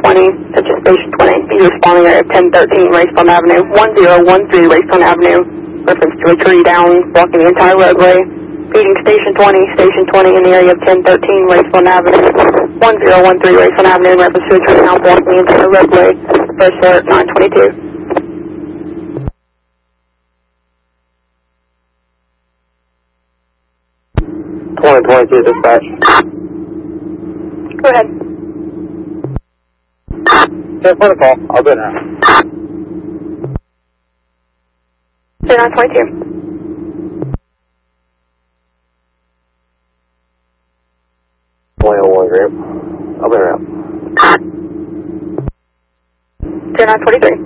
20, such as Station 20. Be responding at 1013 Racebone Avenue, 1013 Racebone Avenue. Reference to a tree down, blocking the entire roadway. Feeding Station 20 in the area of 1013 Racebone Avenue, 1013 Racebone Avenue, in reference to a tree down, blocking the entire roadway. First alert, 922. 2022 dispatch. Go ahead. Okay, protocol. I'll do it now. 922. 2001 group. I'll be around. 923.